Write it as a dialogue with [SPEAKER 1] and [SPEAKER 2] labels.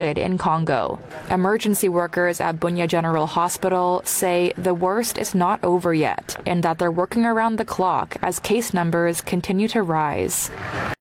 [SPEAKER 1] started in Congo. Emergency workers at Bunia General Hospital say the worst is not over yet and that they're working around the clock as case numbers continue to rise.